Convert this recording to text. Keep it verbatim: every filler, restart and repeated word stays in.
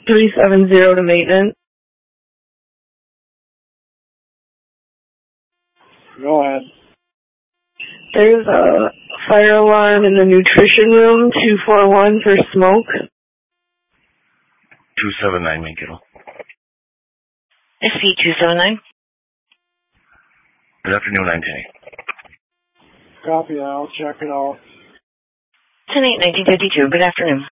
three seven zero to maintenance. Go ahead. There's a fire alarm in the nutrition room, two four one for smoke. two seven nine, make it all. S C two seven nine. Good afternoon, nine ten. Copy that. I'll check it out. ten eight nineteen fifty-two. Good afternoon.